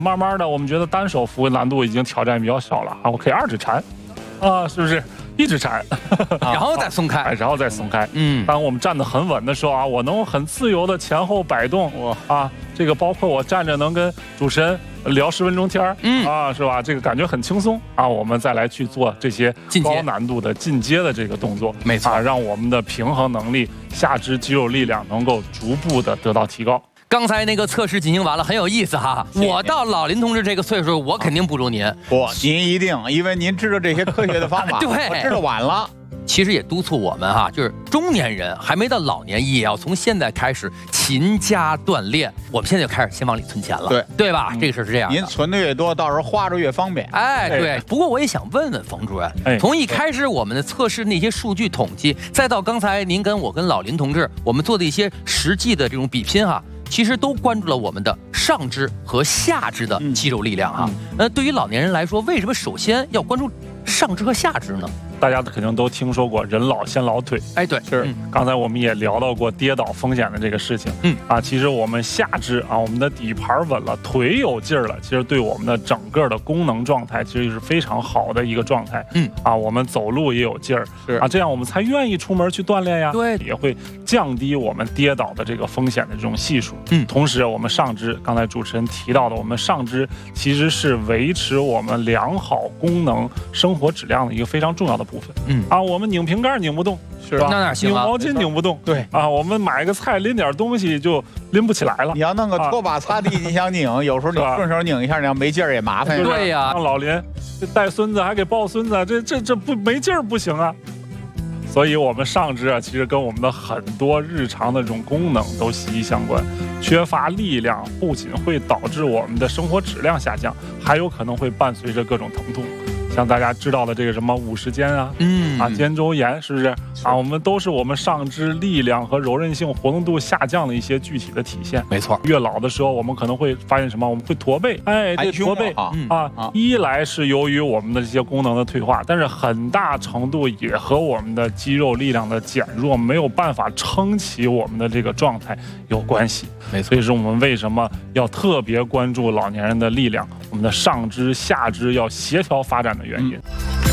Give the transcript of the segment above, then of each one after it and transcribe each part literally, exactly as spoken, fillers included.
慢慢的，我们觉得单手扶难度已经挑战比较小了啊，我可以二指禅，啊，是不是？一直缠， 然后再松开， 然后再松开。 嗯， 当我们站得很稳的时候啊，我能很自由的前后摆动，啊，这个包括我站着能跟主持人聊十分钟天儿，嗯啊，是吧？这个感觉很轻松啊。我们再来去做这些高难度的进阶的这个动作， 没错， 啊，让我们的平衡能力、下肢肌肉力量能够逐步的得到提高。 刚才那个测试进行完了，很有意思哈。我到老林同志这个岁数，我肯定不如您。 不，您一定，因为您知道这些科学的方法， 对， 我知道晚了。 其实也督促我们哈，就是中年人还没到老年，也要从现在开始勤加锻炼。我们现在就开始先往里存钱了， 对对吧？嗯、这个事是这样的， 您存的越多，到时候花着越方便。 哎，对。不过我也想问问冯主任，哎、从一开始我们的测试那些数据统计，再到刚才您跟我跟老林同志我们做的一些实际的这种比拼哈。其实都关注了我们的上肢和下肢的肌肉力量哈。嗯、呃，对于老年人来说，为什么首先要关注上肢和下肢呢？ 大家肯定都听说过“人老先老腿”， 哎，对， 是。嗯、刚才我们也聊到过跌倒风险的这个事情。嗯啊，其实我们下肢啊，我们的底盘稳了，腿有劲儿了，其实对我们的整个的功能状态其实是非常好的一个状态。嗯啊，我们走路也有劲儿，是啊，这样我们才愿意出门去锻炼呀。 对， 也会降低我们跌倒的这个风险的这种系数。嗯，同时我们上肢，刚才主持人提到的，我们上肢其实是维持我们良好功能、生活质量的一个非常重要的部分。嗯啊。我们拧瓶盖拧不动，是吧？ 那哪行啊？ 拧毛巾拧不动， 对啊。 我们买个菜拎点东西就拎不起来了。 你要弄个拖把擦地，你想拧，有时候你顺手拧一下，你要没劲儿也麻烦。 对呀， 让老林带孙子还给抱孙子，这这这不没劲儿不行啊。所以，我们上肢啊，其实跟我们的很多日常的这种功能都息息相关。缺乏力量，不仅会导致我们的生活质量下降，还有可能会伴随着各种疼痛。像大家知道的这个什么五十肩啊，嗯啊肩周炎，是不是啊？我们都是我们上肢力量和柔韧性、活动度下降的一些具体的体现。 没错， 越老的时候，我们可能会发现什么？我们会驼背，哎，这驼背啊，啊，一来是由于我们的这些功能的退化，但是很大程度也和我们的肌肉力量的减弱，没有办法撑起我们的这个状态有关系。 没错， 所以是我们为什么要特别关注老年人的力量，我们的上肢、下肢要协调发展的原因。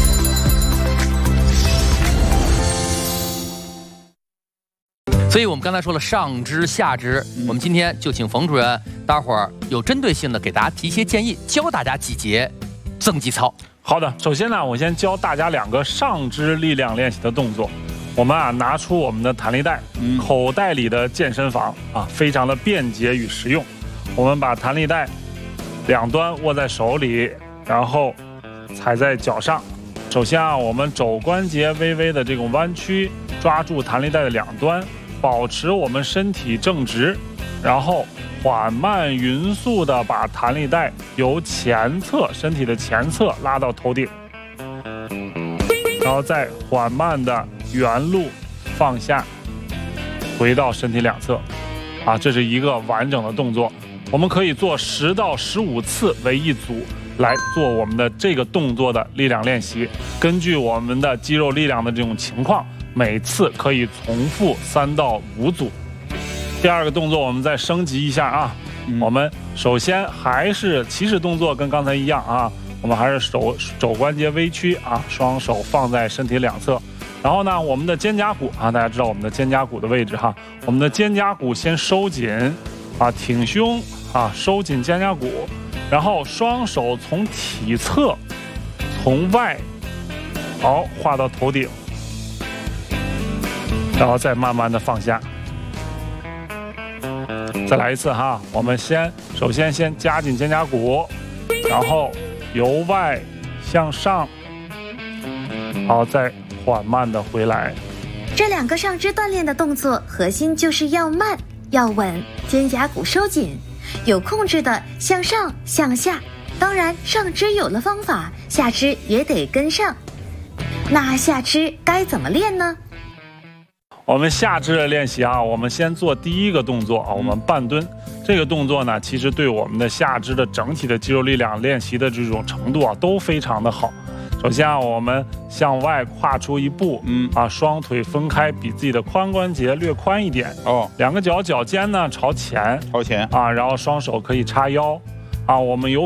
所以我们刚才说了上肢、下肢，我们今天就请冯主任，待会儿有针对性的给大家提一些建议，教大家几节增肌操。 好的，首先呢，我先教大家两个上肢力量练习的动作。我们啊，拿出我们的弹力带，嗯、口袋里的健身房啊，非常的便捷与实用。我们把弹力带两端握在手里，然后踩在脚上。首先啊，我们肘关节微微的这种弯曲，抓住弹力带的两端，保持我们身体正直，然后缓慢匀速的把弹力带由前侧身体的前侧拉到头顶，然后再缓慢的原路放下，回到身体两侧。啊，这是一个完整的动作。我们可以做十到十五次为一组来做我们的这个动作的力量练习。根据我们的肌肉力量的这种情况，每次可以重复三到五组。第二个动作我们再升级一下啊，嗯、我们首先还是起始动作跟刚才一样啊，我们还是手肘关节微屈啊，双手放在身体两侧。然后呢，我们的肩胛骨啊，大家知道我们的肩胛骨的位置哈，我们的肩胛骨先收紧啊，挺胸啊，收紧肩胛骨，然后双手从体侧从外好画到头顶，然后再慢慢的放下。再来一次哈，我们先首先先夹紧肩胛骨，然后由外向上，好，再缓慢的回来。 这两个上肢锻炼的动作核心就是要慢要稳，肩胛骨收紧，有控制的向上向下。当然上肢有了方法，下肢也得跟上。那下肢该怎么练呢？ 我们下肢的练习啊，我们先做第一个动作啊，我们半蹲。这个动作呢，其实对我们的下肢的整体的肌肉力量练习的这种程度啊，都非常的好。首先啊，我们向外跨出一步，嗯啊，双腿分开，比自己的髋关节略宽一点哦。两个脚脚尖呢朝前， 朝前啊，然后双手可以叉腰，啊，我们由